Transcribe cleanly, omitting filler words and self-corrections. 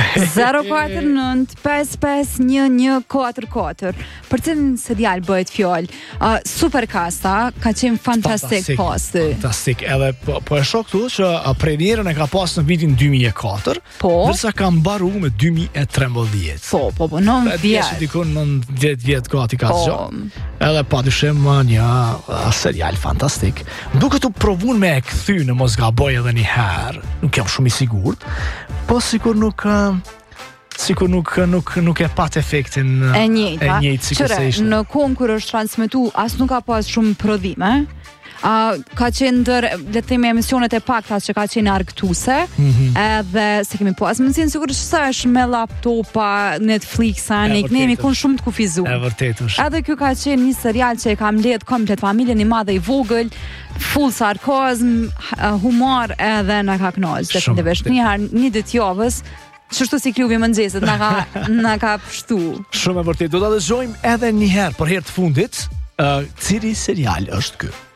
049-551144. Për cilën serial bëhet fjalë? Superkasta ka qenë fantastik posti. Fantastik. Edhe po e shoh këtu që premierën e ka pas në vitin 2004, ndërsa ka mbaruar me 2013. Po, 9 vjet. Dikon 9 vjet gati ka zgjo. Edhe padyshim një serial fantastik. Duke të provuar me e kthy në mos gaboj edhe një herë. Nuk jam shumë i sigurt, po sikur nuk e pat efektin e njëjtë sikur se ishte. Në kohën kur është transmetu, as nuk ka pas shumë prodhime. Ka qenë le të themi emisionet e pakta që ka qenë argëtuese, edhe se kemi pas mundësinë sigurisht sa është me laptopa, Netflix-a, ne jemi kon shumë të kufizuar. E vërtet është. Edhe ky ka qenë një serial që e ka mbledh komplet familjen, i madhe i vogël, full sarkazm, humor, edhe na ka kënaqur. Definitivisht një ditë javës, çështu si klubi i mëngjesit na ka pështu. Shumë e vërtet. Do ta dëgjojmë edhe një herë për herë të fundit, cili serial është ky?